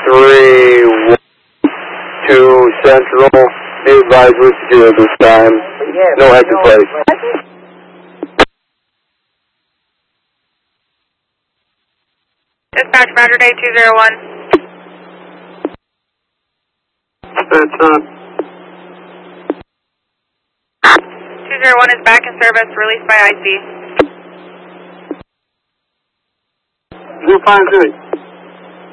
312 Central. Be advised with 0 this time. No active flight. Dispatch, Roger Day 201. That's 201 is back in service, released by IC. 053.